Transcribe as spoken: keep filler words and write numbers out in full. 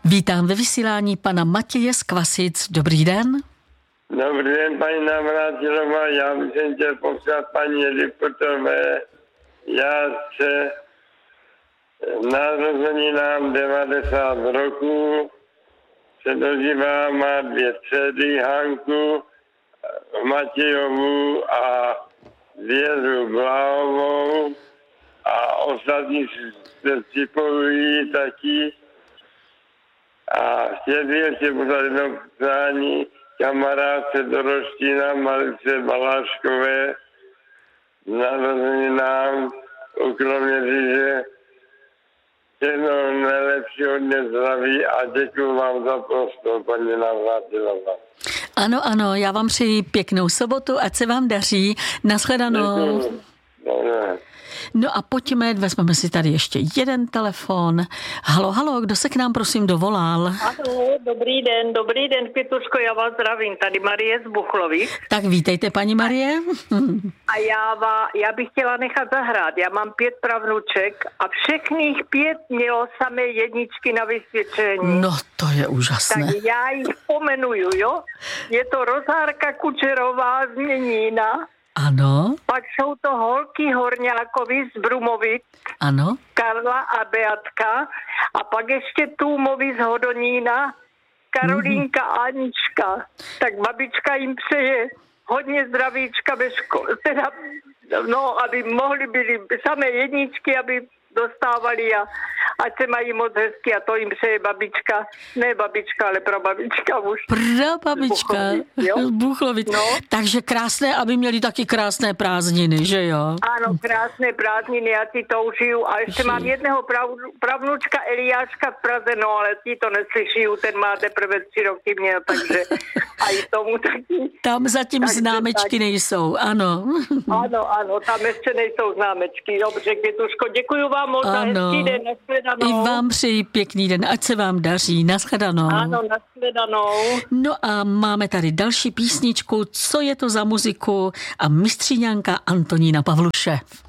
Vítám ve vysílání pana Matěje z Kvasic. Dobrý den. Dobrý den, paní Navrátilová. Já bych chtěl poslat paní Liputové. Já se narozeninám devadesát roků se dožívám, má dvě dcery, Hanku Matějovu a Věru Blahovou a ostatní se připojují taky. A chtěl bych ještě poslat jedno přání kamarádce Doroština Malice Baláškové narozeninám ukrovně říže všechno nejlepší, hodně zdraví a děkuji vám za prostor, paní Navrátilová. Ano, ano, já vám přeji pěknou sobotu, ať se vám daří. Nashledanou. Děkuji. Dobře. No a pojďme, vezmeme si tady ještě jeden telefon. Halo, halo, kdo se k nám prosím dovolal? Ano, dobrý den, dobrý den, Pětuško, já vás zdravím, tady Marie z Buchlovic. Tak vítejte, paní Marie. A já, vá, já bych chtěla nechat zahrát, já mám pět pravnuček a všechných pět mělo samé jedničky na vysvědčení. No, to je úžasné. Tak já jich pomenuju, jo? Je to Rozárka Kučerová z Měnína. Ano. Pak jsou to holky Horňákovi z Brumovic. Ano. Karla a Beatka. A pak ještě Tůmovi z Hodonína. Karolínka mm-hmm. a Anička. Tak babička jim přeje hodně zdravíčka ve škole. Teda, no, aby mohli byli samé jedničky, aby dostávali a ať se mají moc hezky a to jim přeje babička. Ne babička, ale prababička už. Prababička z Buchlovic. No. Takže krásné, aby měli taky krásné prázdniny, že jo? Ano, krásné prázdniny, já si to užiju. A ještě Žij. mám jedného prav, pravnučka Eliáška v Praze, no ale ti to neslyší, ten má teprve tři roky měl, takže a i tomu taky. Tam zatím takže známečky tak. nejsou, ano. Ano, ano, tam ještě nejsou známečky. Dobře, Květuško, děkuji vám moc za hezký den, nashledanou. I vám přeji pěkný den, ať se vám daří, nashledanou. Ano, nashledanou. No a máme tady další písničku, co je to za muziku a mistříňanka Antonína Pavluše.